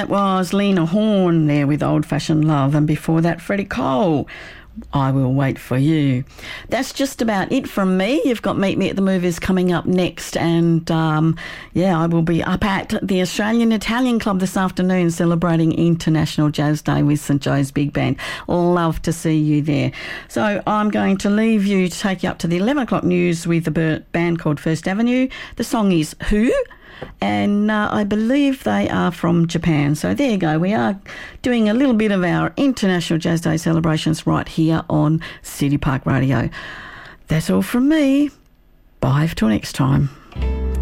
that was Lena Horne there with Old Fashioned Love, and before that Freddie Cole, I Will Wait For You. That's just about it from me. You've got Meet Me at the Movies coming up next, and I will be up at the Australian Italian Club this afternoon celebrating International Jazz Day with St Joe's Big Band. Love to see you there. So I'm going to leave you to take you up to the 11 o'clock news with a band called First Avenue. The song is Who? And I believe they are from Japan. So there you go. We are doing a little bit of our International Jazz Day celebrations right here on City Park Radio. That's all from me. Bye till next time.